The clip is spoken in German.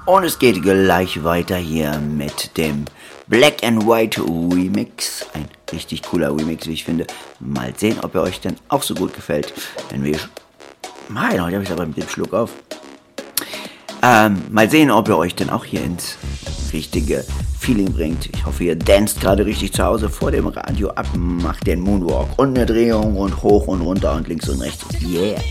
Und es geht gleich weiter hier mit dem Black and White Remix. Ein richtig cooler Remix, wie ich finde. Mal sehen, ob er euch denn auch so gut gefällt. Wenn wir... Heute habe ich es aber mit dem Schluck auf. Mal sehen, ob er euch denn auch hier ins richtige Feeling bringt. Ich hoffe, ihr danst gerade richtig zu Hause vor dem Radio ab, macht den Moonwalk und eine Drehung und hoch und runter und links und rechts. Yeah!